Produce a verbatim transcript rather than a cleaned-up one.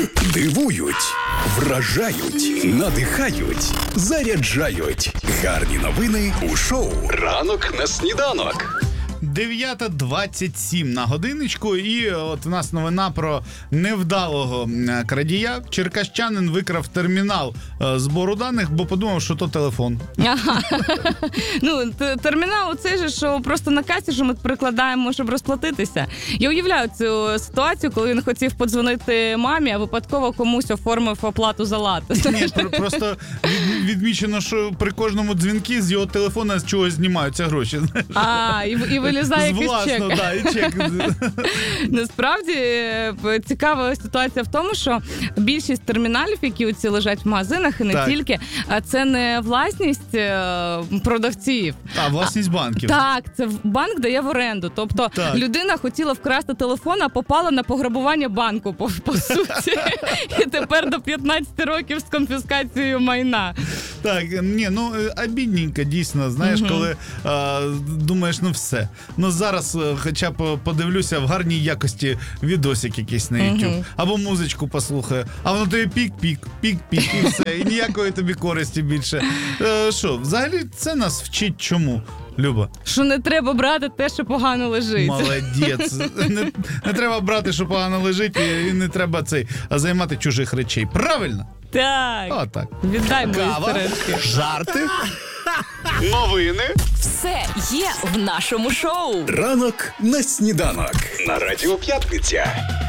Дивують, вражають, надихають, заряджають. Гарні новини у шоу «Ранок на сніданок». дев'ята двадцять сім на годиночку, і от у нас новина про невдалого крадія. Черкащанин викрав термінал збору даних, бо подумав, що то телефон. Ага. Ну, термінал оцей же, що просто на касі, що ми прикладаємо, щоб розплатитися. Я уявляю цю ситуацію, коли він хотів подзвонити мамі, а випадково комусь оформив оплату за лад. Ні, просто відмічено, що при кожному дзвінку з його телефона з чогось знімаються гроші. А, і, і вилізає якийсь чек. Власно, да, і чек. Насправді, цікава ситуація в тому, що більшість терміналів, які оці лежать в магазинах, і не так. тільки, це не власність продавців. А, власність банків. Так, це банк дає в оренду. Тобто так. людина хотіла вкрасти телефон, а попала на пограбування банку, по, по суті. І тепер до п'ятнадцяти років з конфіскацією майна. Так, ні, ну, обідненько, дійсно, знаєш, угу. коли а, думаєш, ну все. Ну зараз хоча б подивлюся в гарній якості відосик якийсь на YouTube. Угу. Або музичку послухаю. А воно тобі пік-пік, пік-пік і все. І ніякої тобі користі більше. Е, що, взагалі це нас вчить чому? Люба. Що не треба брати те, що погано лежить. Молодець. Не, не треба брати, що погано лежить, і не треба цей, а займати чужих речей. Правильно? Так. О, так. Віддай мої сережки. Жарти. Новини. Все є в нашому шоу. Ранок на сніданок. На Радіо П'ятниця.